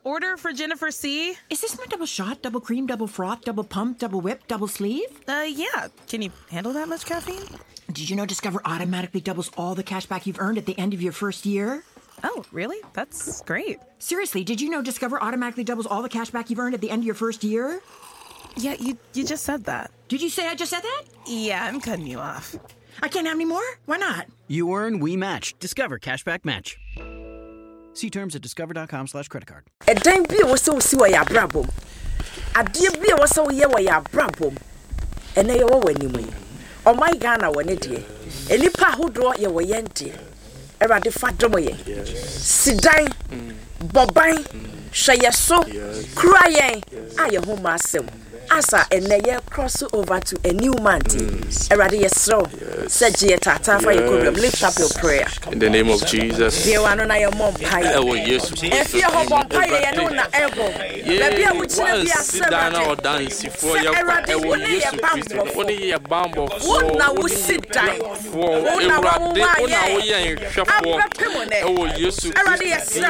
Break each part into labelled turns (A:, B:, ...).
A: Order for Jennifer C.
B: Is this my double shot, double cream, double froth, double pump, double whip, double sleeve?
A: Yeah. Can you handle that much caffeine?
B: Did you know Discover automatically doubles all the cash back you've earned at the end of your first year?
A: Oh, really? That's great.
B: Seriously, did you know Discover automatically doubles all the cash back you've earned at the end of your first year?
A: Yeah, you just said that.
B: Did you say I just said that?
A: Yeah, I'm cutting you off.
B: I can't have any more? Why not?
C: You earn, we match. Discover Cashback Match. See terms at discover.com/creditcard.
D: A dime beer was so see ya brabum. A dear beer was so ye wa ya brabum. And they all anyway. Oh my Ghana when it ye. A nipa who draw ye wa yenti. Era de fatomoye. Sidai. Bobine. Shayaso. Crying. I am home myself. Asa eneye cross over to a new mountain. Erade yesro. Seje tata for your problem. Lift up your prayer.
E: In the name of Jesus.
D: Dear one on your mom pie.
E: Oh yes.
D: If you have one pie, you know na elbow. Maybe I would say be a
E: seven or dance for your only a bambo.
D: What now we sit down.
E: For oh yes. Erade yesro.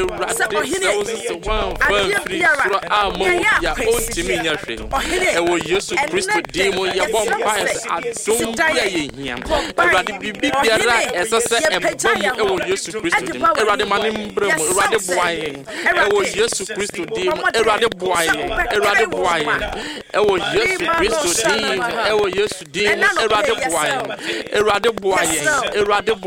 E: Ewo Yesu Kristo demo ya bomba adom ya yehia Erade bibiara esese ebom ewo Yesu Kristo demo Erade manembrem Erade boaye ewo Yesu Kristo demo Erade boaye ewo Yesu Kristo demo ewo Yesu demo Erade boaye